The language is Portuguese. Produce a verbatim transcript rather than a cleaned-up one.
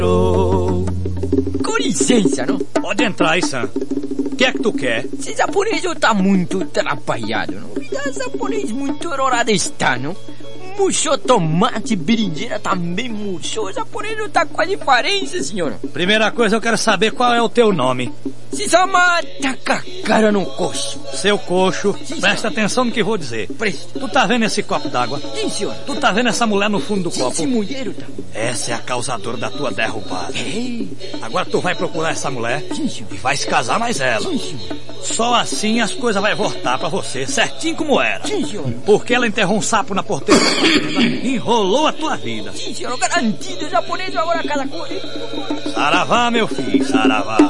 Com licença, não? Pode entrar aí, Sam. O que é que tu quer? Esse japonês tá muito atrapalhado, não? Vida japonês muito errado está, não? Murchou tomate, berinjela também murchou. O japonês não tá com a diferença, senhora. Primeira coisa, eu quero saber qual é o teu nome. Se chama Takakara no Coxo. Seu coxo, Sim, presta senhor. atenção no que vou dizer. Presta. Tu tá vendo esse copo d'água? Sim, senhor. Tu tá vendo essa mulher no fundo do copo? Sim, mulher, tá. Essa é a causadora da tua derrubada. Ei. Agora tu vai procurar essa mulher Sim, senhor. e vai se casar mais ela. Sim, senhor. Só assim as coisas vai voltar pra você, certinho como era. Sim, senhor. Porque ela enterrou um sapo na porteira da fazenda e enrolou a tua vida. Sim, senhor. Garantido. O japonês agora casa com ele. Saravá, meu filho, saravá.